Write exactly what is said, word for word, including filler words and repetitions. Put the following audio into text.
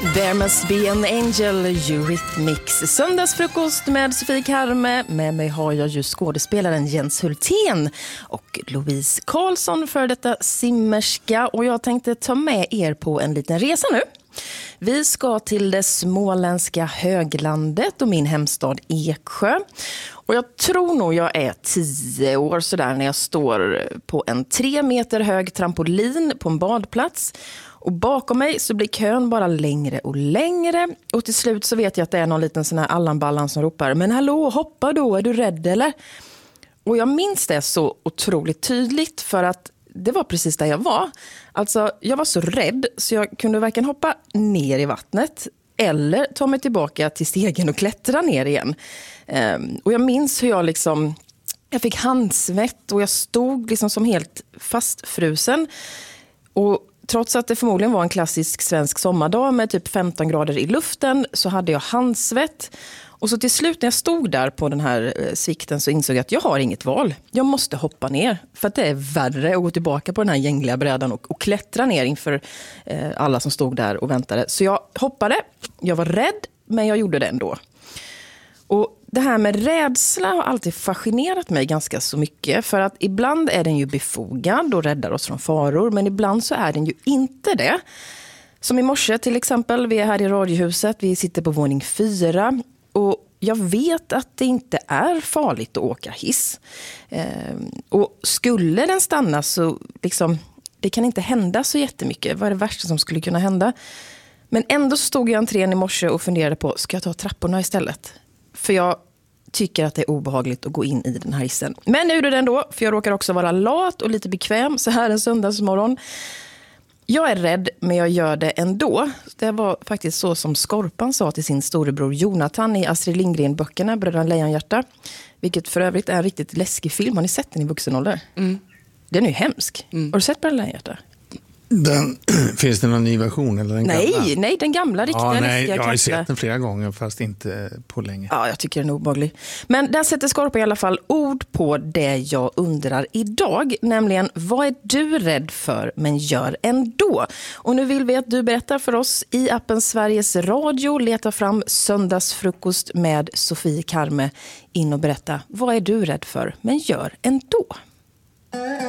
There must be an angel, Eurythmics. Söndagsfrukost med Sofie Karme. Med mig har jag ju skådespelaren Jens Hultén och Louise Karlsson, för detta simmerska. Och jag tänkte ta med er på en liten resa nu. Vi ska till det småländska höglandet och min hemstad Eksjö. Och jag tror nog jag är tio år sådär när jag står på en tre meter hög trampolin på en badplats. Och bakom mig så blir kön bara längre och längre. Och till slut så vet jag att det är någon liten sån här allanballan som ropar: men hallå, hoppa då, är du rädd eller? Och jag minns det så otroligt tydligt, för att det var precis där jag var. Alltså, jag var så rädd så jag kunde varken hoppa ner i vattnet eller ta mig tillbaka till stegen och klättra ner igen. Um, och jag minns hur jag liksom, jag fick handsvett och jag stod liksom som helt fastfrusen. Och trots att det förmodligen var en klassisk svensk sommardag med typ femton grader i luften så hade jag handsvett. Och så till slut när jag stod där på den här eh, svikten så insåg jag att jag har inget val. Jag måste hoppa ner, för att det är värre att gå tillbaka på den här gängliga brädan och, och klättra ner inför eh, alla som stod där och väntade. Så jag hoppade, jag var rädd, men jag gjorde det ändå. Och det här med rädsla har alltid fascinerat mig ganska så mycket, för att ibland är den ju befogad och räddar oss från faror, men ibland så är den ju inte det. Som i morse till exempel, vi är här i radiohuset, vi sitter på våning fyra och jag vet att det inte är farligt att åka hiss. Ehm, och skulle den stanna så liksom, det kan inte hända så jättemycket. Vad är det värsta som skulle kunna hända? Men ändå stod jag i entrén i morse och funderade på, ska jag ta trapporna istället? För jag tycker att det är obehagligt att gå in i den här hissen. Men nu är det ändå, för jag råkar också vara lat och lite bekväm så här en söndagsmorgon. Jag är rädd, men jag gör det ändå. Det var faktiskt så som Skorpan sa till sin storebror Jonathan i Astrid Lindgren-böckerna Bröderna Lejonhjärta. Vilket för övrigt är en riktigt läskig film. Har ni sett den i vuxen ålder? Mm. Den är ju hemsk. Mm. Har du sett Bröderna Lejonhjärta? Den, finns det någon ny version? Eller den nej, gamla? nej, den gamla riktiga ja, nej, läskiga. jag har sett den flera gånger, fast inte på länge. Ja, jag tycker den är obehaglig. Men där sätter Skorpa i alla fall ord på det jag undrar idag. Nämligen, vad är du rädd för men gör ändå? Och nu vill vi att du berättar för oss i appen Sveriges Radio. Leta fram Söndagsfrukost med Sofie Karme. In och berätta, vad är du rädd för men gör ändå?